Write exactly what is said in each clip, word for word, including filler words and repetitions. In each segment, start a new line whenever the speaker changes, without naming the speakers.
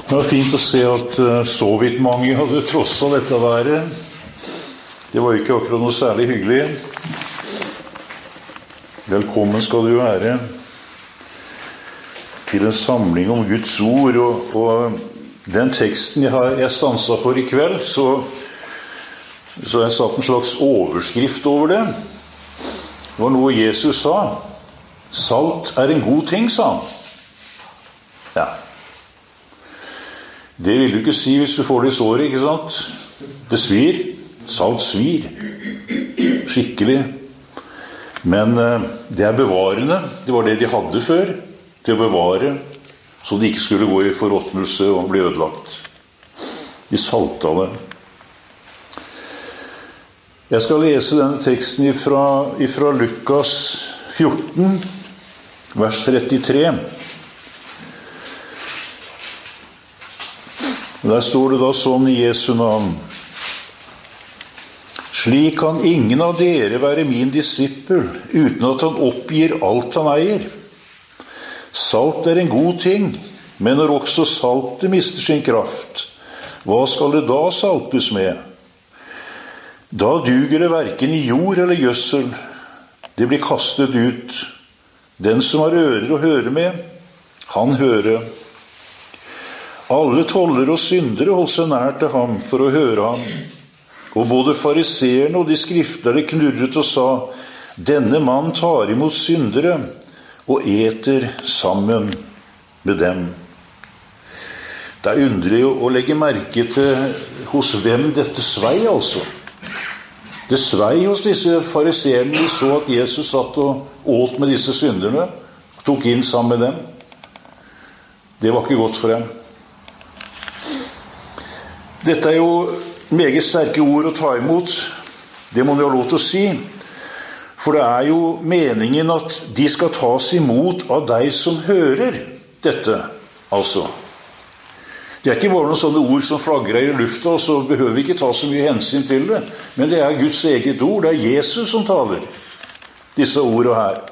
Det var fint å se at så vidt mange hadde trosset dette været. Det var ikke akkurat noe særlig hyggelig. Velkommen skal du være til en samling om Guds ord, og, og den teksten jeg har jeg stanset for i kveld, så, så har jeg satt en slags overskrift over det. Det var noe Jesus sa. Salt er en god ting, sa han. Ja. Det vil du ikke si hvis du får det i såret, ikke sant? Det svir. Salt svir. Skikkelig. Men uh, det er bevarende. Det var det de hadde før. Til å bevare, så de ikke skulle gå i forråtnelse og bli ødelagt. De salta det. Jeg skal lese denne teksten ifra, ifra Lukas fjorten, vers trettitre. Der står det da sånn i Jesu navn. Slik kan ingen av dere være min disippel, uten at han oppgir alt han eier. Salt er en god ting, men når også saltet mister sin kraft, hva skal det da saltes med? Da duger det hverken i jord eller gjødsel. Det blir kastet ut. Den som har ører å høre med, han hører. Alle toller og syndere holdt seg nær til ham for å høre ham. Og både fariseerne og de skriftlærde knurret og sa, denne mann tar imot syndere og eter sammen med dem. Det er underlig å legge merke til hos hvem dette svei, altså. Det svei hos disse fariseerne. De så at Jesus satt og åt med disse synderne, tok inn sammen med dem. Det var ikke godt for dem. Dette er jo meget sterke ord å ta imot. Det må du ha lov til å si. For det er jo meningen at de skal tas imot av deg som hører dette, altså. Det er ikke bare noen sånne ord som flagrer i lufta, og så behøver vi ikke ta så mye hensyn til det. Men det er Guds eget ord. Det er Jesus som taler disse ordene her.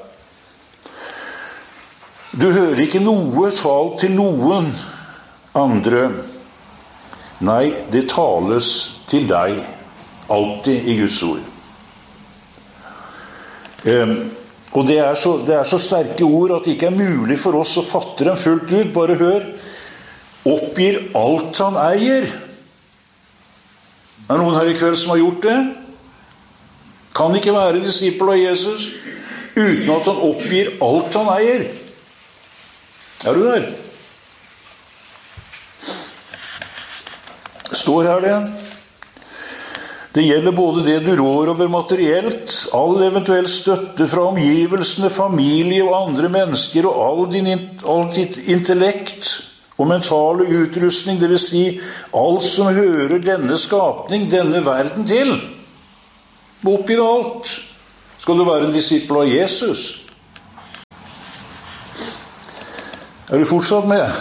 Du hører ikke noe talt til noen andre. Nei, det tales til deg alltid i Guds ord. Um, og det er, så, det er så sterke ord at det ikke er mulig for oss å fatte dem fullt ut. Bare hør. Oppgir alt han eier. Er det noen her i kveld som har gjort det? Kan ikke være disippel av Jesus uten at han oppgir alt han eier. Er du der? Står her det. Det gjelder både det du rår over materielt, all eventuell støtte fra omgivelsene, familie og andre mennesker, og all, din, all ditt intellekt og mentale utrustning, det vil si alt som hører denne skapning, denne verden til. Oppi det alt skal du være en disippel av Jesus. Er du fortsatt med?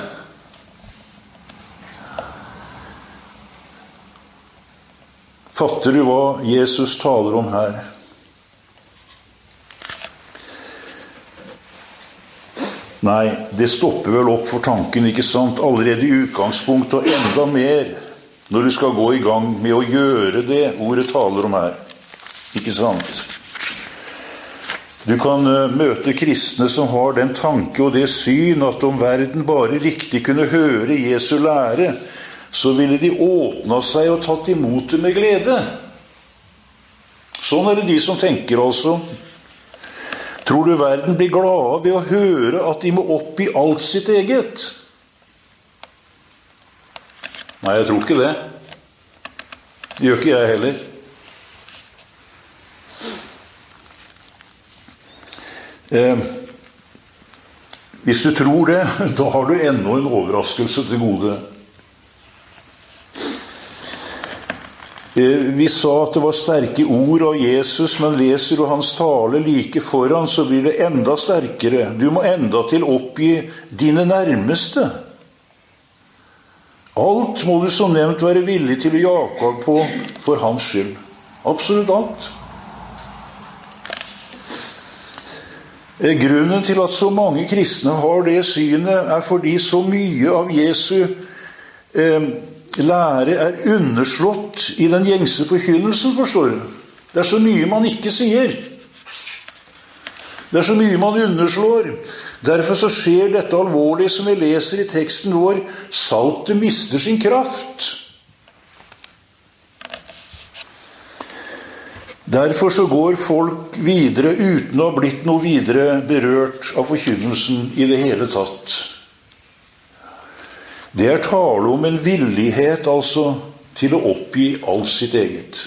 Fatter du hva Jesus taler om her? Nei, det stopper vel opp for tanken, ikke sant? Allerede i utgangspunktet og enda mer når du skal gå i gang med å gjøre det ordet taler om her. Ikke sant? Du kan uh, møte kristne som har den tanke og det syn at om verden bare riktig kunne høre Jesu lære, så ville de åpne seg og tatt imot det med glede. Sånn er det de som tenker, altså. Tror du verden blir glad ved å høre at de må opp i alt sitt eget? Nei, jeg tror ikke det. Det gjør ikke jeg heller. Eh, hvis du tror det, da har du enda en overraskelse til gode. Vi sa at det var sterke ord av Jesus, men leser du hans tale like foran, så blir det enda sterkere. Du må enda til oppgi dine nærmeste. Alt må du som nevnt være villig til å jage på for hans skyld. Absolutt alt. Grunnen til at så mange kristne har det synet, er fordi så mye av Jesu eh, lære er underslått i den gjengse forkynnelsen, forstår du. Det er så mye man ikke sier. Det er så mye man underslår. Derfor så skjer dette alvorlige som vi leser i teksten vår. Saltet mister sin kraft. Derfor så går folk videre uten å ha blitt noe videre berørt av forkynnelsen i det hele tatt. Det er tale om en villighet altså til å oppgi alt sitt eget.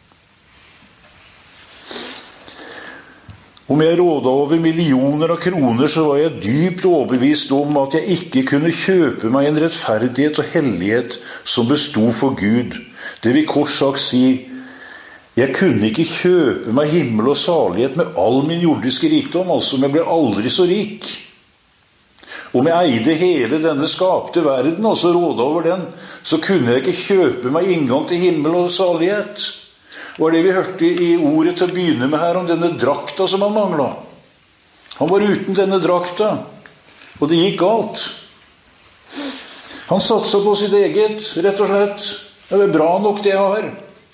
Om jeg råda over millioner av kroner, så var jeg dypt overbevist om at jeg ikke kunne kjøpe meg en rettferdighet og hellighet som bestod for Gud. Det vil kort sagt si, jeg kunne ikke kjøpe meg himmel og salighet med all min jordiske rikdom, altså om jeg ble aldri så rik. Om jeg eide hele denne skapte verden, altså råda over den, så kunne jeg ikke kjøpe meg inngang til himmel og salighet. Det var det vi hørte i ordet til å begynne med her, om denne drakta som han manglet. Han var uten denne drakta, og det gikk galt. Han satset på sitt eget, rett og slett. Det er bra nok det jeg har.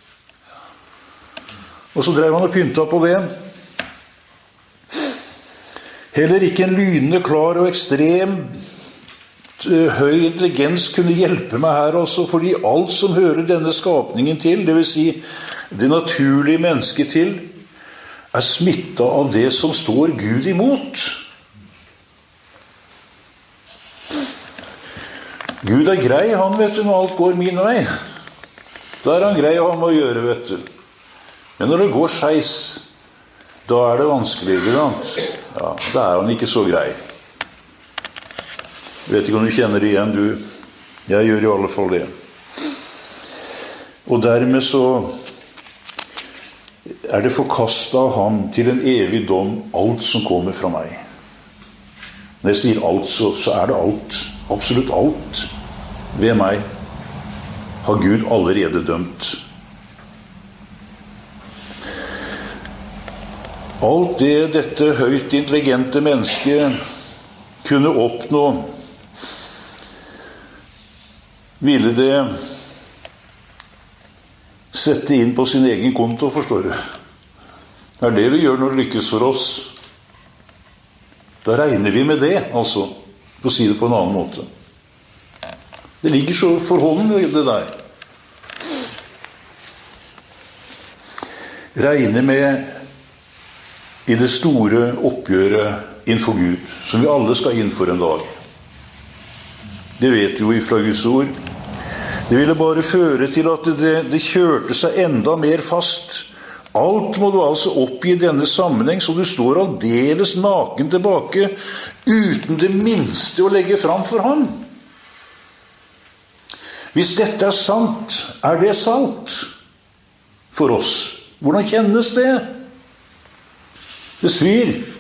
Og så drev han og pynta på det. Heller ikke en lynende klar og ekstrem høy intelligens kunne hjelpe meg her også, fordi alt som hører denne skapningen til, det vil si det naturlige mennesket til, er smittet av det som står Gud imot. Gud er grei, han vet du, når alt går min vei. Da er han grei å ha med å gjøre, vet du. Men når det går skeis, da er det vanskelig, ikke sant? Ja, da er han ikke så grei. Jeg vet ikke om du kjenner det igjen, du. Jeg gjør i alle fall det. Og dermed så er det forkastet av ham til en evig dom alt som kommer fra meg. Når jeg sier alt, så, så er det alt. Absolutt alt ved meg har Gud allerede dømt. Alt det dette høyt intelligente mennesket kunne oppnå, ville det sette inn på sin egen konto, forstår du. Det er det vi gjør når det lykkes for oss. Da regner vi med det, altså, for å si det på en annen måte. Det ligger så for hånden, det der. Regner med i det store oppgjøret innenfor Gud, som vi alle skal inn for en dag. Det vet jo fra Guds ord. Det ville bare føre til at det, det kjørte seg enda mer fast. Alt må du altså oppgi i denne sammenheng, så du står aldeles naken tilbake, uten det minste å legge fram for ham. Hvis dette er sant, er det salt for oss. Hvordan kjennes det? Det svir.